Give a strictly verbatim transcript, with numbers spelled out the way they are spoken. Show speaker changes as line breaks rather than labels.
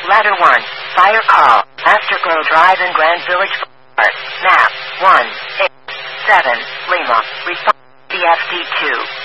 Ladder one. Fire call. Afterglow Drive in Grand Village. Map one eight seven Lima. Response B F D two.